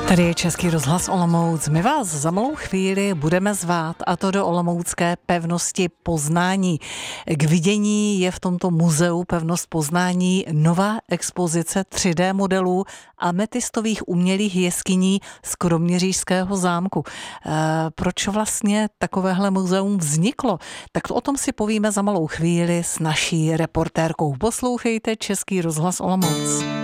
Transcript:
Tady je Český rozhlas Olomouc. My vás za malou chvíli budeme zvát, a to do olomoucké pevnosti Poznání. K vidění je v tomto muzeu Pevnost Poznání nová expozice 3D modelů ametistových umělých jeskyní z Kroměřížského zámku. Proč vlastně takovéhle muzeum vzniklo? Tak o tom si povíme za malou chvíli s naší reportérkou. Poslouchejte Český rozhlas Olomouc.